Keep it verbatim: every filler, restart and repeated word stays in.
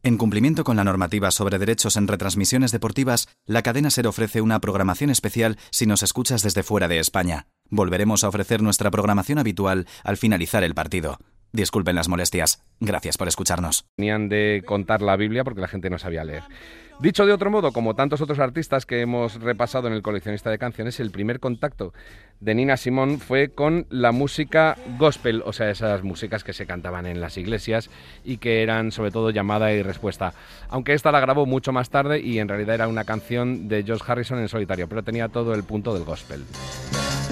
En cumplimiento con la normativa sobre derechos en retransmisiones deportivas, la cadena SER ofrece una programación especial si nos escuchas desde fuera de España. Volveremos a ofrecer nuestra programación habitual al finalizar el partido. Disculpen las molestias. Gracias por escucharnos. Tenían de contar la Biblia porque la gente no sabía leer. Dicho de otro modo, como tantos otros artistas que hemos repasado en el coleccionista de canciones, el primer contacto de Nina Simone fue con la música gospel, o sea, esas músicas que se cantaban en las iglesias y que eran sobre todo llamada y respuesta. Aunque esta la grabó mucho más tarde y en realidad era una canción de George Harrison en solitario, pero tenía todo el punto del gospel.